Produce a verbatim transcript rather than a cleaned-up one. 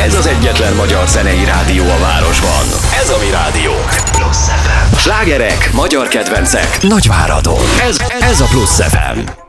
Ez az egyetlen magyar zenei rádió a városban. Ez a mi rádiónk. Plusz ef em. Slágerek, magyar kedvencek, Nagyváradon. Ez, ez a Plusz ef em.